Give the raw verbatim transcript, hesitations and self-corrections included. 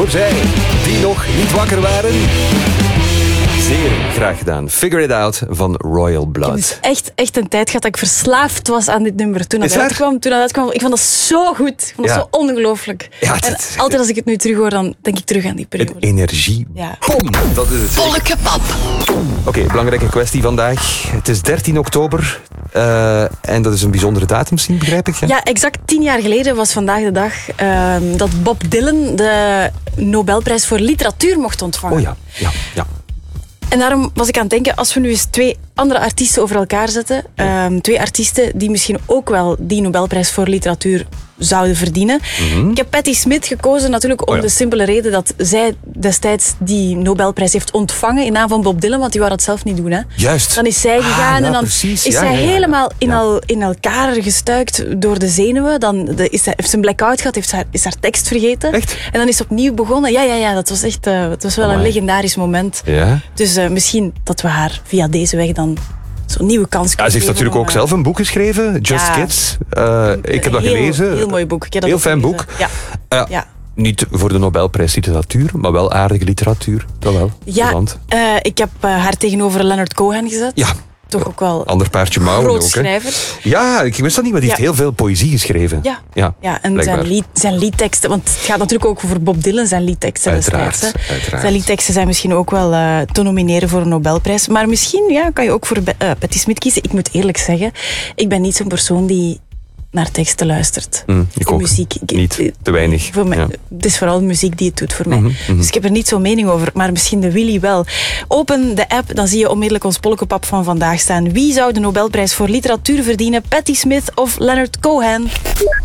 voor zij die nog niet wakker waren. Zeer graag gedaan. Figure It Out van Royal Blood. Ik heb dus echt, echt een tijd gehad dat ik verslaafd was aan dit nummer. Toen dat uitkwam, toen dat uitkwam, ik vond dat zo goed. Ik vond dat Ja. zo ongelooflijk. Ja, en het- altijd als ik het nu terug hoor, dan denk ik terug aan die periode. Het energie. Ja. Bom, dat is het. Volkepap. Oké, belangrijke kwestie vandaag. Het is dertien oktober. Uh, en dat is een bijzondere datum misschien, begrijp ik? Hè? Ja, exact tien jaar geleden was vandaag de dag uh, dat Bob Dylan de Nobelprijs voor literatuur mocht ontvangen. Oh ja, ja, ja. En daarom was ik aan het denken, als we nu eens twee andere artiesten over elkaar zetten, um, twee artiesten die misschien ook wel die Nobelprijs voor literatuur zouden verdienen. Mm-hmm. Ik heb Patti Smith gekozen natuurlijk om oh ja. de simpele reden dat zij destijds die Nobelprijs heeft ontvangen in naam van Bob Dylan, want die wou dat zelf niet doen. Hè. Juist. Dan is zij gegaan ah, ja, en dan precies. is ja, zij ja, ja, ja. helemaal in, ja. al, in elkaar gestuikt door de zenuwen. Dan de, is zij, heeft ze een blackout gehad, heeft haar, is haar tekst vergeten. Echt? En dan is ze opnieuw begonnen. Ja, ja, ja, dat was echt uh, dat was wel Amai. een legendarisch moment. Ja. Dus uh, misschien dat we haar via deze weg dan zo'n nieuwe kans ja, ze heeft natuurlijk om, ook uh, zelf een boek geschreven, Just ja, Kids. Uh, ik heb dat heel, gelezen. Heel mooi boek. Ik heb dat heel fijn gelezen. boek. Ja. Uh, ja. Niet voor de Nobelprijs literatuur, maar wel aardige literatuur. Dat wel. Ja, uh, ik heb uh, haar tegenover Leonard Cohen gezet. Ja. Toch ook wel ander paardje mouwen groot ook. schrijver. Ja, ik wist dat niet, maar die ja. heeft heel veel poëzie geschreven. Ja, ja, ja en zijn, lied, zijn liedteksten, want het gaat natuurlijk ook over Bob Dylan, zijn liedteksten uiteraard, destijds. Hè. Uiteraard. Zijn liedteksten zijn misschien ook wel uh, te nomineren voor een Nobelprijs. Maar misschien ja, kan je ook voor uh, Patti Smith kiezen. Ik moet eerlijk zeggen, ik ben niet zo'n persoon die naar teksten luistert. Mm, ik de ook muziek, ik, niet, te weinig. Voor mij, ja. Het is vooral muziek die het doet voor mij. Mm-hmm, mm-hmm. Dus ik heb er niet zo'n mening over, maar misschien de Willy wel. Open de app, dan zie je onmiddellijk ons Polkepap van vandaag staan. Wie zou de Nobelprijs voor literatuur verdienen? Patti Smith of Leonard Cohen?